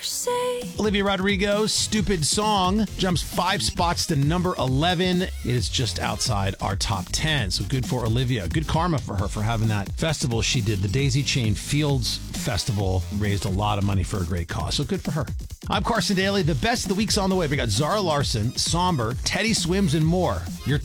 say. Olivia Rodrigo's Stupid Song jumps 5 spots to number 11. It is just outside our top 10. So good for Olivia. Good karma for her for having that festival she did. The Daisy Chain Fields Festival raised a lot of money for a great cause. So good for her. I'm Carson Daly. The best of the week's on the way. We got Zara Larson, Somber, Teddy Swims, and more. Your